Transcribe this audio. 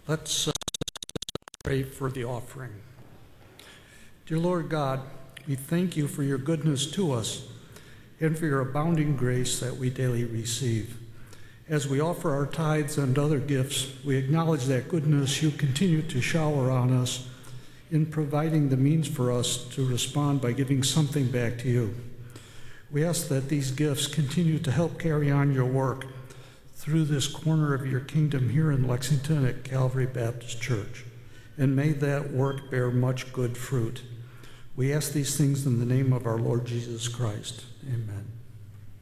Let's pray for the offering. Dear Lord God, we thank you for your goodness to us and for your abounding grace that we daily receive. As we offer our tithes and other gifts, we acknowledge that goodness you continue to shower on us in providing the means for us to respond by giving something back to you. We ask that these gifts continue to help carry on your work through this corner of your kingdom here in Lexington at Calvary Baptist Church, and may that work bear much good fruit. We ask these things in the name of our Lord Jesus Christ. Amen.